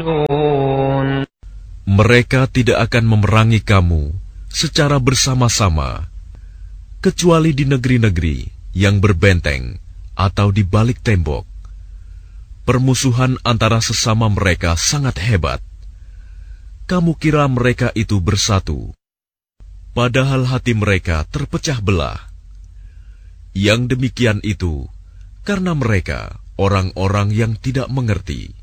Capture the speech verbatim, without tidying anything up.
Mereka tidak akan memerangi kamu secara bersama-sama, kecuali di negeri-negeri yang berbenteng atau di balik tembok. Permusuhan antara sesama mereka sangat hebat. Kamu kira mereka itu bersatu, padahal hati mereka terpecah belah. Yang demikian itu karena mereka orang-orang yang tidak mengerti.